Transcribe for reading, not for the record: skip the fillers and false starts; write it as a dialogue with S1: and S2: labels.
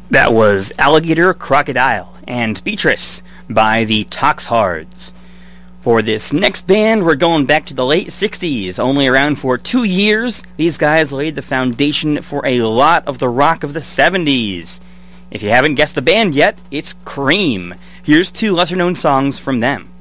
S1: That was Alligator Crocodile and Beatrice by the Toxhards. For this next band, we're going back to the late 60s. Only around for 2 years, these guys laid the foundation for a lot of the rock of the 70s. If you haven't guessed the band yet, it's Cream. Here's 2 lesser-known songs from them.